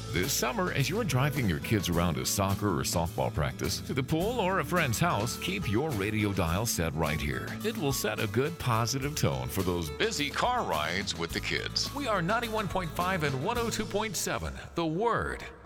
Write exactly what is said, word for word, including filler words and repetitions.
This summer, as you're driving your kids around to soccer or softball practice, to the pool, or a friend's house, keep your radio dial set right here. It will set a good positive tone for those busy car rides with the kids. We are ninety-one point five and one oh two point seven, The Word.